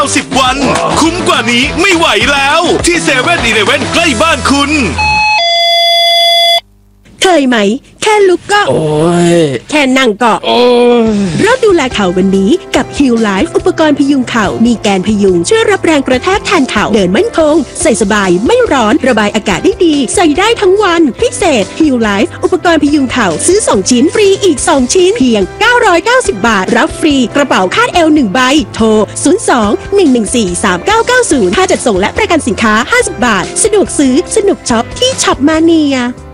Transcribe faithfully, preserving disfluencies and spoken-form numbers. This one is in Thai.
สิบวันคุ้มกว่านี้ไม่ไหวแล้วที่เซเว่นอีเลฟเว่นใกล้บ้านคุณเคยไหมแค่ลุกก็โอ้ยแค่นั่งก็โอ้ยเริ่มดูแลเข่าวันนี้กับ Heal Life อุปกรณ์พยุงเข่ามีแกนพยุงช่วยรับแรงกระแทกแทนเข่าเดินมั่นคงใส่สบายไม่ร้อนระบายอากาศได้ดีใส่ได้ทั้งวันพิเศษ Heal Life อุปกรณ์พยุงเข่าซื้อสองชิ้นฟรีอีกสองชิ้นเพียงเก้าร้อยเก้าสิบบาทรับฟรีกระเป๋าคาดเอวหนึ่งใบโทรศูนย์ สอง หนึ่ง หนึ่ง สี่ สาม เก้า เก้า ศูนย์ค่าจัดส่งและประกันสินค้าห้าสิบบาทสะดวกซื้อสนุกช็อปที่ช็อปมาเนีย